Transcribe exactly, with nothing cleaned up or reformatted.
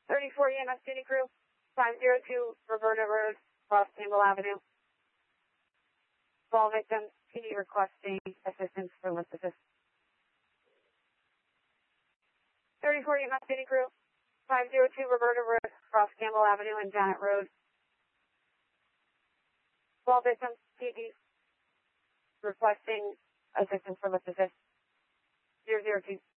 thirty-four E M S City Crew, five zero two Roberta Road, across Campbell Avenue. Fall victim, P D requesting assistance for lift assist. thirty-four E M S City Crew, five zero two Roberta Road, across Campbell Avenue and Janet Road. Fall victim, P D requesting assistance for lift assist. zero zero two.